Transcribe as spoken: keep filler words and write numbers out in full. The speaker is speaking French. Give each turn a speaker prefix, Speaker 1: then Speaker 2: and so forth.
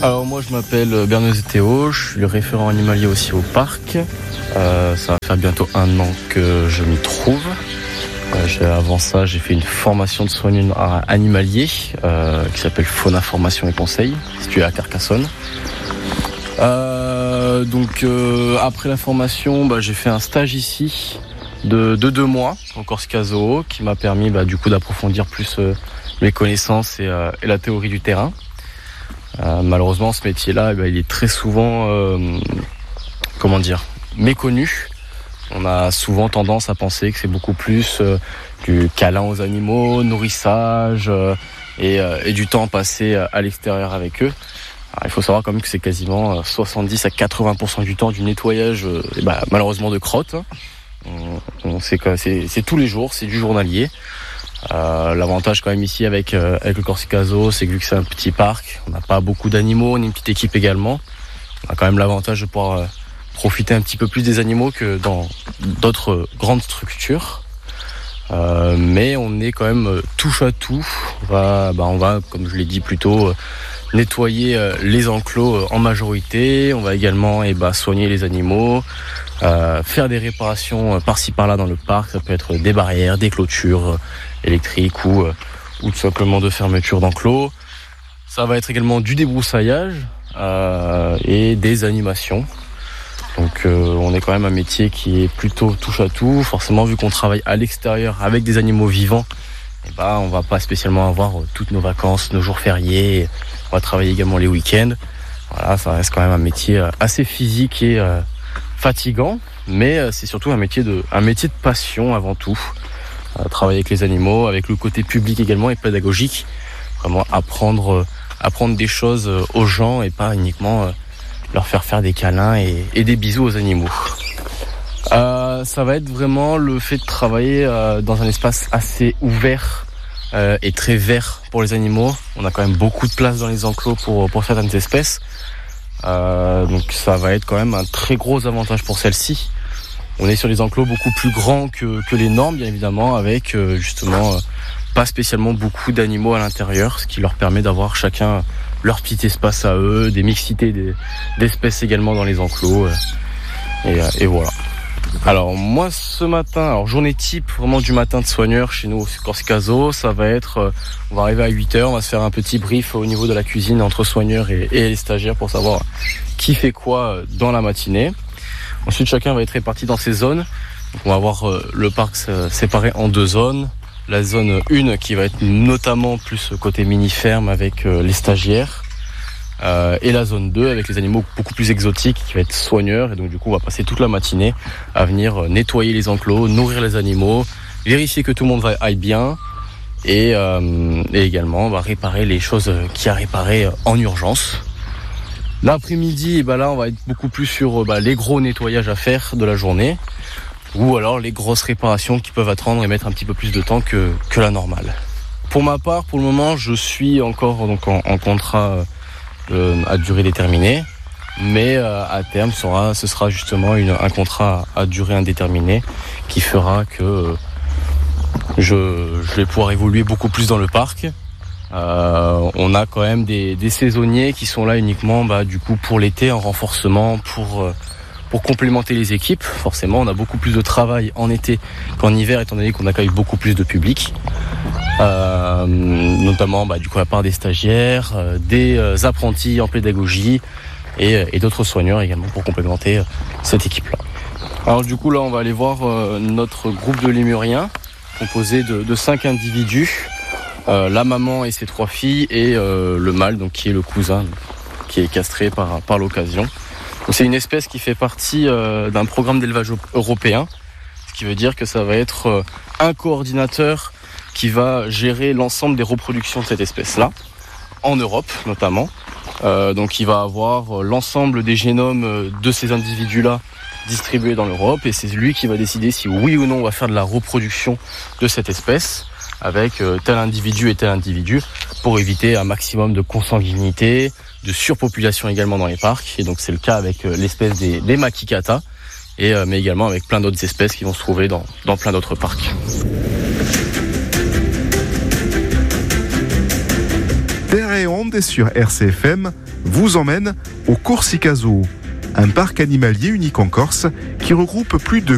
Speaker 1: Alors moi je m'appelle Bernard Théo, je suis le référent animalier aussi au parc. Euh, ça va faire bientôt un an que je m'y trouve. Euh, j'ai, avant ça j'ai fait une formation de soigneur animalier euh, qui s'appelle Fauna Formation et Conseil, située à Carcassonne. Euh, donc euh, après la formation, bah, j'ai fait un stage ici de, de deux mois au Corsica Zoo qui m'a permis bah, du coup d'approfondir plus euh, mes connaissances et, euh, et la théorie du terrain. Euh, malheureusement, ce métier-là, eh ben, il est très souvent, euh, comment dire, méconnu. On a souvent tendance à penser que c'est beaucoup plus euh, du câlin aux animaux, nourrissage euh, et, euh, et du temps passé à l'extérieur avec eux. Alors, il faut savoir quand même que c'est quasiment soixante-dix à quatre-vingts pour cent du temps du nettoyage, euh, et ben, malheureusement de crottes. On, on sait que c'est, c'est tous les jours, c'est du journalier. Euh, l'avantage quand même ici avec, euh, avec le Corsica Zoo, c'est que vu que c'est un petit parc, on n'a pas beaucoup d'animaux, on est une petite équipe également. On a quand même l'avantage de pouvoir euh, profiter un petit peu plus des animaux que dans d'autres euh, grandes structures. Euh, mais on est quand même euh, touche à tout. On va, bah, on va, comme je l'ai dit plus tôt, euh, nettoyer euh, les enclos euh, en majorité. On va également eh bah, soigner les animaux, euh, faire des réparations euh, par-ci par-là dans le parc. Ça peut être des barrières, des clôtures euh, électriques ou, euh, ou tout simplement de fermeture d'enclos. Ça va être également du débroussaillage euh, et des animations. Donc euh, on est quand même un métier qui est plutôt touche à tout. Forcément, vu qu'on travaille à l'extérieur avec des animaux vivants, eh ben, on va pas spécialement avoir euh, toutes nos vacances, nos jours fériés. On va travailler également les week-ends. Voilà, ça reste quand même un métier euh, assez physique et euh, fatigant, mais euh, c'est surtout un métier de, un métier de passion avant tout. Euh, travailler avec les animaux, avec le côté public également et pédagogique. Vraiment apprendre, euh, apprendre des choses euh, aux gens et pas uniquement euh, leur faire faire des câlins et, et des bisous aux animaux. Euh, ça va être vraiment le fait de travailler euh, dans un espace assez ouvert euh, et très vert pour les animaux. On a quand même beaucoup de place dans les enclos pour, pour certaines espèces. Euh, donc ça va être quand même un très gros avantage pour celles-ci. On est sur des enclos beaucoup plus grands que, que les normes, bien évidemment, avec euh, justement euh, pas spécialement beaucoup d'animaux à l'intérieur, ce qui leur permet d'avoir chacun leur petit espace à eux, des mixités des, d'espèces également dans les enclos. Euh, et, euh, et voilà. Alors moi ce matin, alors journée type vraiment du matin de soigneur chez nous au Corsica Zoo, ça va être, euh, on va arriver à huit heures, on va se faire un petit brief au niveau de la cuisine entre soigneurs et, et les stagiaires pour savoir qui fait quoi dans la matinée. Ensuite chacun va être réparti dans ses zones. Donc, on va avoir euh, le parc séparé en deux zones. La zone un qui va être notamment plus côté mini-ferme avec euh, les stagiaires. Euh, et la zone deux avec les animaux beaucoup plus exotiques qui va être soigneur. Et donc du coup on va passer toute la matinée à venir nettoyer les enclos, nourrir les animaux, vérifier que tout le monde aille bien et, euh, et également bah, réparer les choses qu'il y a à réparer en urgence. L'après-midi, bah, là on va être beaucoup plus sur bah, les gros nettoyages à faire de la journée ou alors les grosses réparations qui peuvent attendre et mettre un petit peu plus de temps que, que la normale. Pour ma part, pour le moment, je suis encore donc, en, en contrat Euh, à durée déterminée, mais euh, à terme sera, ce sera justement une, un contrat à, à durée indéterminée qui fera que euh, je, je vais pouvoir évoluer beaucoup plus dans le parc. Euh, on a quand même des, des saisonniers qui sont là uniquement bah, du coup pour l'été en renforcement, pour, euh, pour complémenter les équipes. Forcément, on a beaucoup plus de travail en été qu'en hiver, étant donné qu'on accueille beaucoup plus de public. Euh, notamment bah, du coup à part des stagiaires, euh, des euh, apprentis en pédagogie et, et d'autres soigneurs également pour complémenter euh, cette équipe-là. Alors du coup là on va aller voir euh, notre groupe de lémuriens composé de, de cinq individus, euh, la maman et ses trois filles et euh, le mâle donc qui est le cousin qui est castré par, par l'occasion. Donc, c'est une espèce qui fait partie euh, d'un programme d'élevage européen, ce qui veut dire que ça va être euh, un coordinateur qui va gérer l'ensemble des reproductions de cette espèce-là, en Europe notamment. Euh, donc il va avoir l'ensemble des génomes de ces individus-là distribués dans l'Europe, et c'est lui qui va décider si oui ou non on va faire de la reproduction de cette espèce avec euh, tel individu et tel individu pour éviter un maximum de consanguinité, de surpopulation également dans les parcs. Et donc c'est le cas avec euh, l'espèce des, des makikata, et, euh, mais également avec plein d'autres espèces qui vont se trouver dans, dans plein d'autres parcs.
Speaker 2: Terre et ombre, Monde sur R C F M vous emmène au Corsica Zoo, un parc animalier unique en Corse qui regroupe plus de